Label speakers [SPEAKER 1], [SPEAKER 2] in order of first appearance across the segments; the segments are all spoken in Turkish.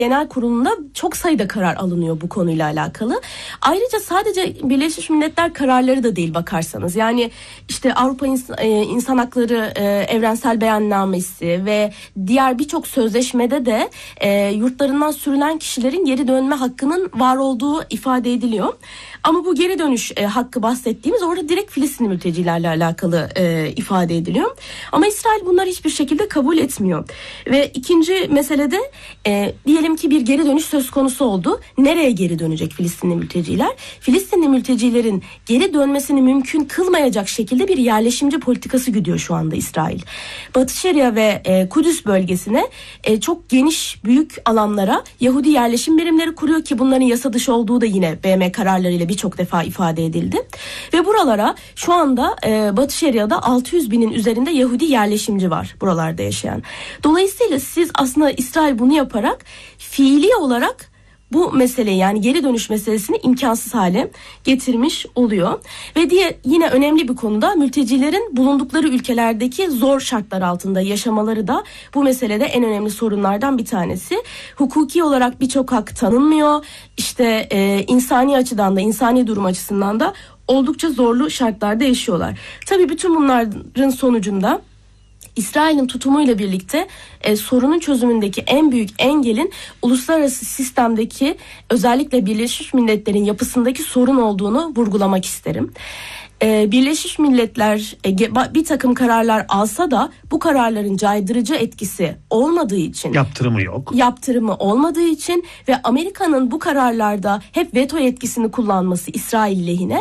[SPEAKER 1] Genel Kurulu'nda çok sayıda karar alınıyor bu konuyla alakalı. Ayrıca sadece Birleşmiş Milletler kararları da değil bakarsanız. Yani işte Avrupa İnsan Hakları Evrensel Beyannamesi ve diğer birçok sözleşmede de yurtlarından sürülen kişilerin geri dönme hakkının var olduğu ifade ediliyor. Ama bu geri dönüş hakkı bahsettiğimiz orada direkt Filistinli mültecilerle alakalı ifade ediliyor. Ama İsrail bunları hiçbir şekilde kabul etmiyor. Ve ikinci meselede diyelim ki bir geri dönüş söz konusu oldu. Nereye geri dönecek Filistinli mülteciler? Filistinli mültecilerin geri dönmesini mümkün kılmayacak şekilde bir yerleşimci politikası güdüyor şu anda İsrail. Batı Şeria ve Kudüs bölgesine çok geniş, büyük alanlara Yahudi yerleşim birimleri kuruyor ki bunların yasa dışı olduğu da yine BM kararlarıyla birçok defa ifade edildi. Ve buralara şu anda Batı Şeria'da 600 binin üzerinde Yahudi yerleşimci var buralarda yaşayan. Dolayısıyla siz aslında İsrail bunu yaparak fiili olarak bu meseleyi, yani geri dönüş meselesini imkansız hale getirmiş oluyor. Ve yine önemli bir konuda mültecilerin bulundukları ülkelerdeki zor şartlar altında yaşamaları da bu meselede en önemli sorunlardan bir tanesi. Hukuki olarak birçok hak tanınmıyor. İşte insani açıdan da, insani durum açısından da oldukça zorlu şartlarda yaşıyorlar. Tabii bütün bunların sonucunda İsrail'in tutumuyla birlikte sorunun çözümündeki en büyük engelin uluslararası sistemdeki, özellikle Birleşmiş Milletler'in yapısındaki sorun olduğunu vurgulamak isterim. Birleşmiş Milletler bir takım kararlar alsa da bu kararların caydırıcı etkisi olmadığı için, yaptırımı olmadığı için ve Amerika'nın bu kararlarda hep veto yetkisini kullanması İsrail lehine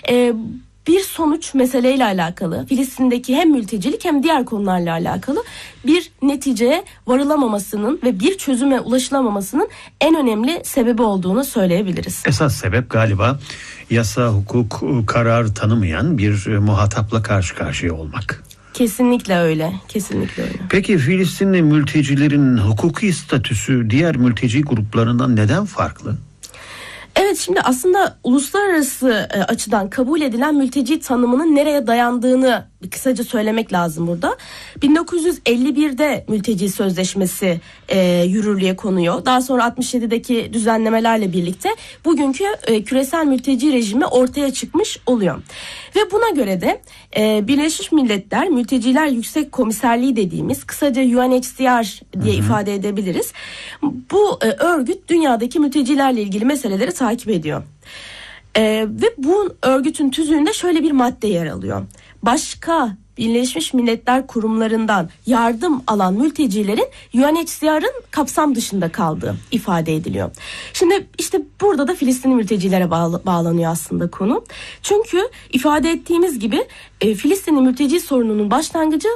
[SPEAKER 1] bir sonuç meseleyle alakalı, Filistin'deki hem mültecilik hem diğer konularla alakalı bir neticeye varılamamasının ve bir çözüme ulaşılamamasının en önemli sebebi olduğunu söyleyebiliriz.
[SPEAKER 2] Esas sebep galiba yasa, hukuk, karar tanımayan bir muhatapla karşı karşıya olmak.
[SPEAKER 1] Kesinlikle öyle, kesinlikle öyle.
[SPEAKER 2] Peki Filistinli mültecilerin hukuki statüsü diğer mülteci gruplarından neden farklı?
[SPEAKER 1] Evet, şimdi aslında uluslararası açıdan kabul edilen mülteci tanımının nereye dayandığını kısaca söylemek lazım burada. 1951'de mülteci sözleşmesi yürürlüğe konuyor. Daha sonra 67'deki düzenlemelerle birlikte bugünkü küresel mülteci rejimi ortaya çıkmış oluyor. Ve buna göre de Birleşmiş Milletler Mülteciler Yüksek Komiserliği dediğimiz, kısaca UNHCR diye ifade edebiliriz. Bu örgüt dünyadaki mültecilerle ilgili meseleleri takip ediyor. Ve bu örgütün tüzüğünde şöyle bir madde yer alıyor. Başka Birleşmiş Milletler kurumlarından yardım alan mültecilerin UNHCR'ın kapsam dışında kaldığı ifade ediliyor. Şimdi işte burada da Filistinli mültecilere bağlanıyor aslında konu. Çünkü ifade ettiğimiz gibi Filistinli mülteci sorununun başlangıcı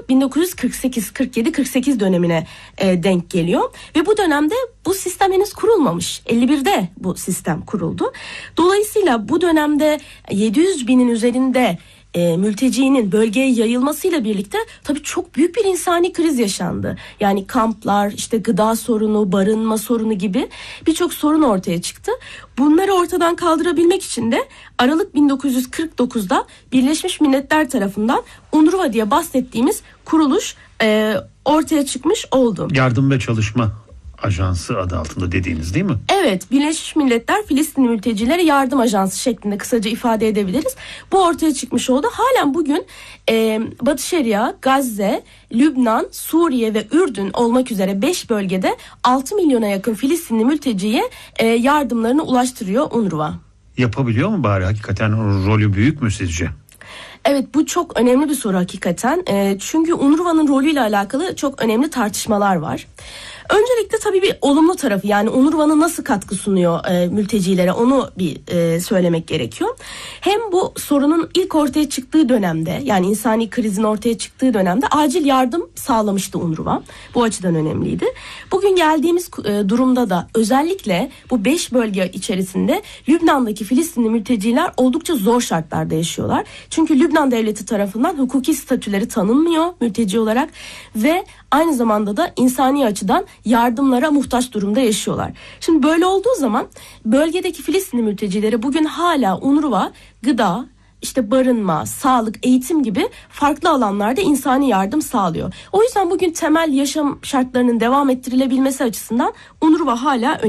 [SPEAKER 1] 1948-47-48 dönemine denk geliyor. Ve bu dönemde bu sistem henüz kurulmamış. 51'de bu sistem kuruldu. Dolayısıyla bu dönemde 700 binin üzerinde mültecinin bölgeye yayılmasıyla birlikte tabii çok büyük bir insani kriz yaşandı. Yani kamplar, işte gıda sorunu, barınma sorunu gibi birçok sorun ortaya çıktı. Bunları ortadan kaldırabilmek için de Aralık 1949'da Birleşmiş Milletler tarafından UNRWA diye bahsettiğimiz kuruluş ortaya çıkmış oldu.
[SPEAKER 2] Yardım ve Çalışma Ajansı adı altında dediğiniz değil mi?
[SPEAKER 1] Evet, Birleşmiş Milletler Filistinli Mültecilere Yardım Ajansı şeklinde kısaca ifade edebiliriz. Bu ortaya çıkmış oldu. Halen bugün Batı Şeria, Gazze, Lübnan, Suriye ve Ürdün olmak üzere 5 bölgede 6 milyona yakın Filistinli mülteciye yardımlarını ulaştırıyor UNRWA.
[SPEAKER 2] Yapabiliyor mu bari? Hakikaten rolü büyük mü sizce?
[SPEAKER 1] Evet, bu çok önemli bir soru hakikaten. Çünkü UNRWA'nın rolüyle alakalı çok önemli tartışmalar var. Öncelikle tabii bir olumlu tarafı, yani UNRWA'nın nasıl katkı sunuyor mültecilere, onu bir söylemek gerekiyor. Hem bu sorunun ilk ortaya çıktığı dönemde, yani insani krizin ortaya çıktığı dönemde acil yardım sağlamıştı UNRWA. Bu açıdan önemliydi. Bugün geldiğimiz durumda da özellikle bu 5 bölge içerisinde Lübnan'daki Filistinli mülteciler oldukça zor şartlarda yaşıyorlar. Çünkü Lübnan devleti tarafından hukuki statüleri tanınmıyor mülteci olarak ve aynı zamanda da insani açıdan yardımlara muhtaç durumda yaşıyorlar. Şimdi böyle olduğu zaman bölgedeki Filistinli mültecilere bugün hala UNRWA gıda, işte barınma, sağlık, eğitim gibi farklı alanlarda insani yardım sağlıyor. O yüzden bugün temel yaşam şartlarının devam ettirilebilmesi açısından UNRWA hala